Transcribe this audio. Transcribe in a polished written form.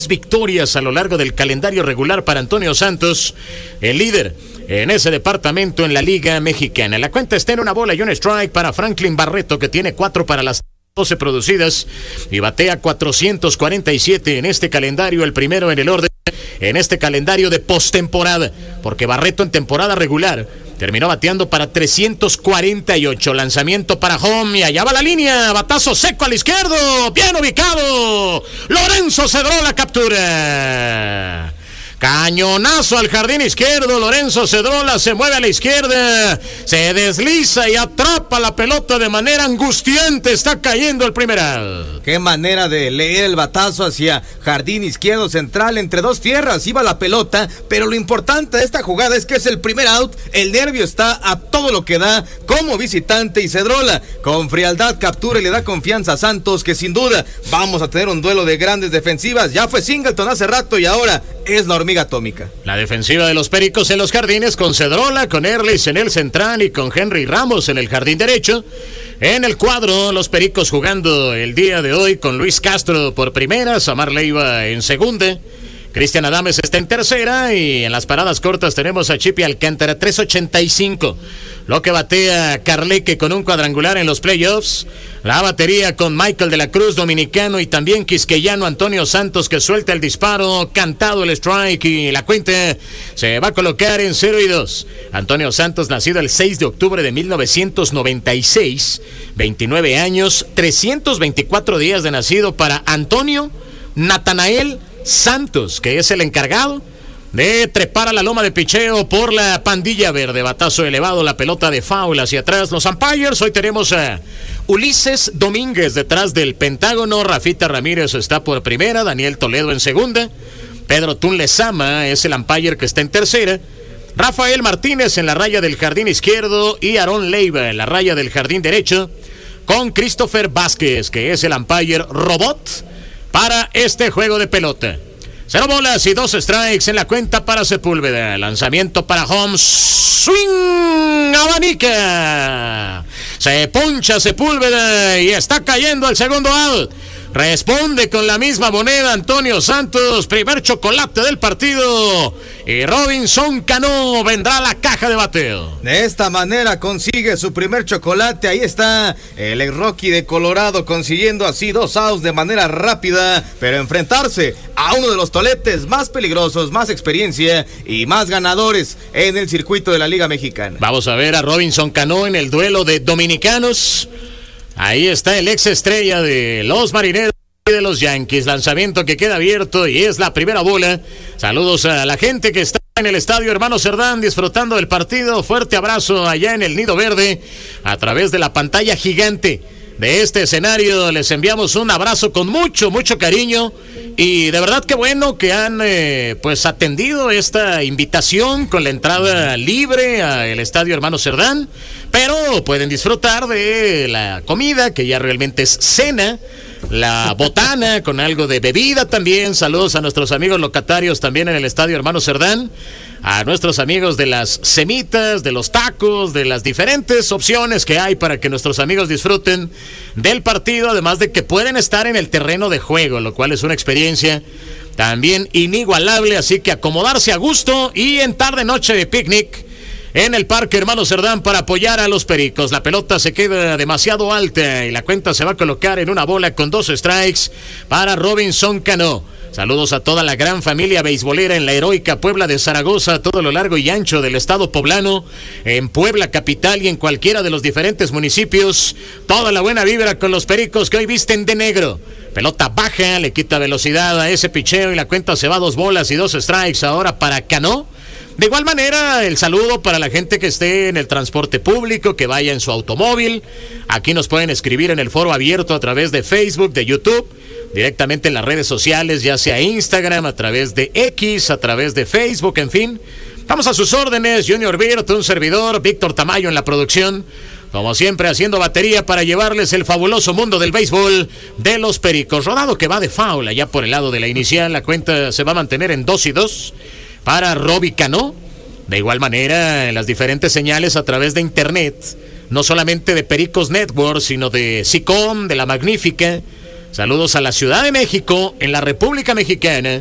victorias a lo largo del calendario regular para Antonio Santos, el líder en ese departamento en la Liga Mexicana. La cuenta está en una bola y un strike para Franklin Barreto, que tiene 4 para las 12 producidas y batea 447 en este calendario, el primero en el orden en este calendario de postemporada, porque Barreto en temporada regular terminó bateando para 348. Lanzamiento para home y allá va la línea. Batazo seco al izquierdo. Bien ubicado. Lorenzo Cedrola captura. Cañonazo al jardín izquierdo. Lorenzo Cedrola se mueve a la izquierda. Se desliza y atrapa la pelota de manera angustiante. Está cayendo el primer out. Qué manera de leer el batazo hacia jardín izquierdo central. Entre dos tierras iba la pelota. Pero lo importante de esta jugada es que es el primer out. El nervio está a todo lo que da como visitante. Y Cedrola con frialdad captura y le da confianza a Santos, que sin duda vamos a tener un duelo de grandes defensivas. Ya fue Singleton hace rato y ahora es la hormiga atómica. La defensiva de los Pericos en los jardines, con Cedrola, con Erlis en el central y con Henry Ramos en el jardín derecho. En el cuadro, los Pericos jugando el día de hoy con Luis Castro por primera, Samar Leiva en segunda, Cristian Adames está en tercera, y en las paradas cortas tenemos a Chipi Alcántara, 3.85, lo que batea Carleque con un cuadrangular en los playoffs. La batería con Michael de la Cruz, dominicano, y también quisqueyano Antonio Santos, que suelta el disparo, cantado el strike, y la cuenta se va a colocar en 0-2. Antonio Santos, nacido el 6 de octubre de 1996, 29 años, 324 días de nacido para Antonio Natanael Santos, que es el encargado de trepar a la loma de picheo por la pandilla verde. Batazo elevado, la pelota de foul hacia atrás. Los umpires, hoy tenemos a Ulises Domínguez detrás del pentágono, Rafita Ramírez está por primera, Daniel Toledo en segunda, Pedro Tun Lezama es el umpire que está en tercera, Rafael Martínez en la raya del jardín izquierdo y Aarón Leiva en la raya del jardín derecho, con Christopher Vázquez, que es el umpire robot para este juego de pelota. 0 bolas y 2 strikes en la cuenta para Sepúlveda. Lanzamiento para home. Swing. Abanica. Se poncha Sepúlveda y está cayendo el segundo out. Responde con la misma moneda Antonio Santos. Primer chocolate del partido. Y Robinson Cano vendrá a la caja de bateo. De esta manera consigue su primer chocolate. Ahí está el ex-Rocky de Colorado consiguiendo así 2 outs de manera rápida. Pero enfrentarse a uno de los toletes más peligrosos, más experiencia y más ganadores en el circuito de la Liga Mexicana. Vamos a ver a Robinson Cano en el duelo de dominicanos. Ahí está el ex estrella de los Marineros y de los Yankees. Lanzamiento que queda abierto y es la primera bola. Saludos a la gente que está en el estadio Hermano Cerdán disfrutando del partido. Fuerte abrazo allá en el Nido Verde a través de la pantalla gigante de este escenario. Les enviamos un abrazo con mucho cariño, y de verdad que bueno que han pues atendido esta invitación con la entrada libre al estadio Hermano Cerdán, pero pueden disfrutar de la comida, que ya realmente es cena, la botana con algo de bebida también. Saludos a nuestros amigos locatarios también en el estadio Hermano Cerdán, a nuestros amigos de las semitas, de los tacos, de las diferentes opciones que hay para que nuestros amigos disfruten del partido, además de que pueden estar en el terreno de juego, lo cual es una experiencia también inigualable. Así que acomodarse a gusto y en tarde noche de picnic en el Parque Hermano Cerdán para apoyar a los Pericos. La pelota se queda demasiado alta y la cuenta se va a colocar en una bola con 2 strikes para Robinson Cano. Saludos a toda la gran familia beisbolera en la heroica Puebla de Zaragoza, a todo lo largo y ancho del estado poblano, en Puebla capital y en cualquiera de los diferentes municipios. Toda la buena vibra con los Pericos, que hoy visten de negro. Pelota baja, le quita velocidad a ese picheo y la cuenta se va a 2 bolas y 2 strikes ahora para Cano. De igual manera, el saludo para la gente que esté en el transporte público, que vaya en su automóvil. Aquí nos pueden escribir en el foro abierto a través de Facebook, de YouTube, directamente en las redes sociales, ya sea Instagram, a través de X, a través de Facebook, en fin. Estamos a sus órdenes, Junior Virt, un servidor, Víctor Tamayo en la producción. Como siempre, haciendo batería para llevarles el fabuloso mundo del béisbol de los Pericos. Rodado que va de foul allá por el lado de la inicial. La cuenta se va a mantener en 2-2 para Robbie Cano. De igual manera, en las diferentes señales a través de internet, no solamente de Pericos Network, sino de SICOM, de La Magnífica, Saludos a la Ciudad de México, en la República Mexicana.